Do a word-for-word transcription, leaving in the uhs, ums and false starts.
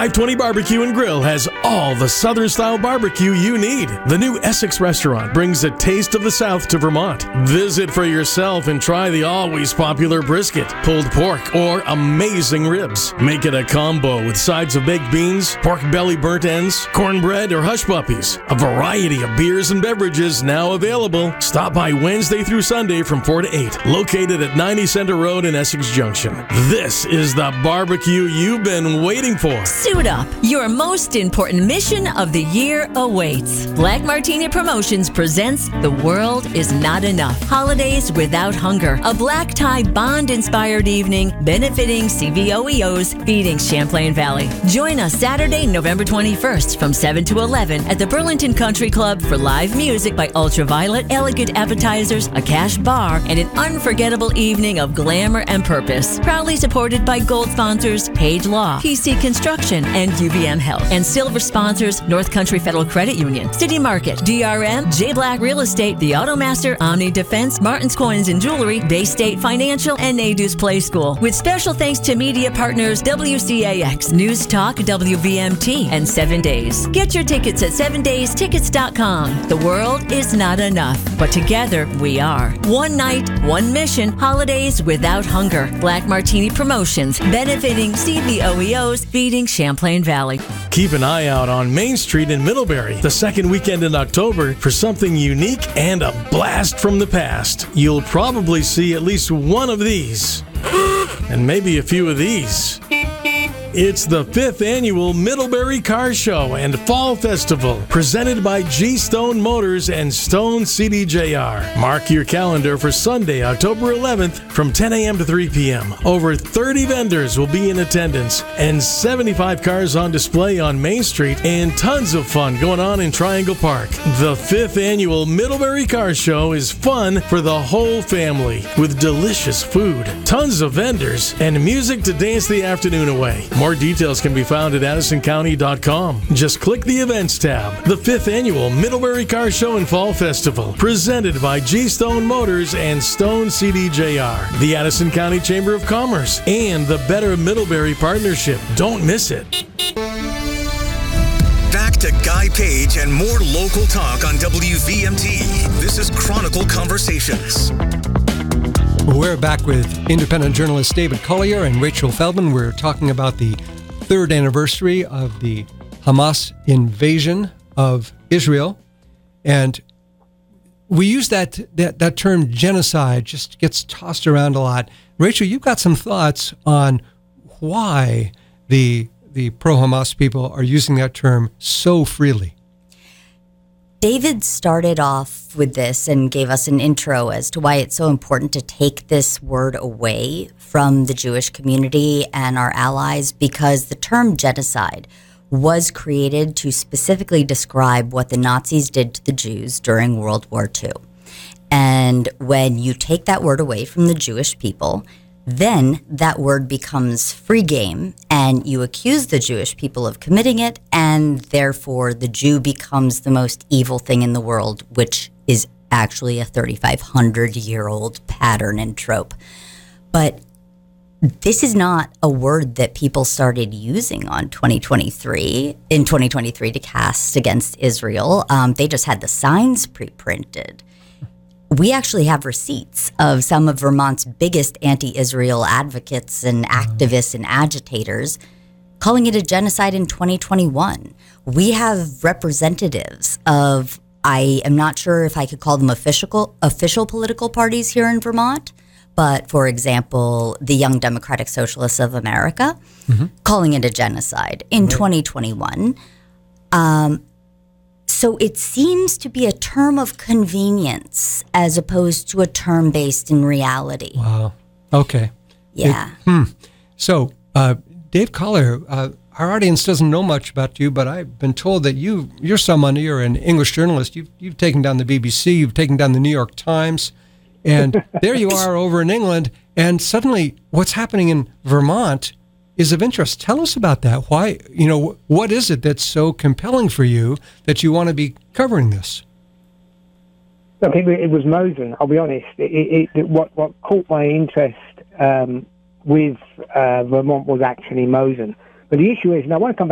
five twenty Barbecue and Grill has all the Southern-style barbecue you need. The new Essex restaurant brings a taste of the South to Vermont. Visit for yourself and try the always popular brisket, pulled pork, or amazing ribs. Make it a combo with sides of baked beans, pork belly burnt ends, cornbread, or hush puppies. A variety of beers and beverages now available. Stop by Wednesday through Sunday from four to eight. Located at ninety Center Road in Essex Junction. This is the barbecue you've been waiting for. Suit up. Your most important mission of the year awaits. Black Martini Promotions presents The World Is Not Enough. Holidays Without Hunger. A black tie bond-inspired evening benefiting C V O E Os feeding Champlain Valley. Join us Saturday, November twenty-first from seven to eleven at the Burlington Country Club for live music by Ultraviolet, elegant appetizers, a cash bar, and an unforgettable evening of glamour and purpose. Proudly supported by gold sponsors Page Law, P C Construction, and U V M Health. And silver sponsors North Country Federal Credit Union, City Market, D R M, J Black Real Estate, The Automaster, Omni Defense, Martin's Coins and Jewelry, Bay State Financial, and Nadeau's Play School. With special thanks to media partners W C A X, News Talk, W V M T, and Seven Days. Get your tickets at seven days tickets dot com. The world is not enough, but together we are. One night, one mission, holidays without hunger. Black Martini Promotions, benefiting C V O E Os, feeding Champlain Valley. Keep an eye out on Main Street in Middlebury the second weekend in October for something unique and a blast from the past. You'll probably see at least one of these, and maybe a few of these. It's the fifth annual Middlebury Car Show and Fall Festival, presented by G Stone Motors and Stone C D J R. Mark your calendar for Sunday, October eleventh from ten a.m. to three p.m. Over thirty vendors will be in attendance and seventy-five cars on display on Main Street and tons of fun going on in Triangle Park. The fifth annual Middlebury Car Show is fun for the whole family with delicious food, tons of vendors, and music to dance the afternoon away. More details can be found at addison county dot com. Just click the Events tab. The fifth annual Middlebury Car Show and Fall Festival, presented by G Stone Motors and Stone C D J R, the Addison County Chamber of Commerce, and the Better Middlebury Partnership. Don't miss it. Back to Guy Page and more local talk on W V M T. This is Chronicle Conversations. We're back with independent journalist David Collier and Rachel Feldman. We're talking about the third anniversary of the Hamas invasion of Israel. And we use that, that, that term genocide, just gets tossed around a lot. Rachel, you've got some thoughts on why the, the pro-Hamas people are using that term so freely. David started off with this and gave us an intro as to why it's so important to take this word away from the Jewish community and our allies, because the term genocide was created to specifically describe what the Nazis did to the Jews during World War Two. And when you take that word away from the Jewish people, then that word becomes free game, and you accuse the Jewish people of committing it, and therefore the Jew becomes the most evil thing in the world, which is actually a thirty-five hundred year old pattern and trope. But this is not a word that people started using on twenty twenty-three, in twenty twenty-three to cast against Israel. Um, they just had the signs pre-printed. We actually have receipts of some of Vermont's biggest anti-Israel advocates and activists and agitators calling it a genocide in twenty twenty-one. We have representatives of, I am not sure if I could call them official, official political parties here in Vermont, but for example, the Young Democratic Socialists of America, mm-hmm. calling it a genocide in right. twenty twenty-one. Um, So it seems to be a term of convenience as opposed to a term based in reality. Wow. Okay. Yeah. It, hmm. So, uh, Dave Collier, uh, our audience doesn't know much about you, but I've been told that you, you're someone, you're an English journalist. You've, you've taken down the B B C, you've taken down the New York Times, and there you are over in England, and suddenly what's happening in Vermont is of interest. Tell us about that. Why, you know, what is it that's so compelling for you that you want to be covering this? Look, it, it was Mosen, I'll be honest. It, it, it, what, what caught my interest um, with uh, Vermont was actually Mosen. But the issue is, and I want to come back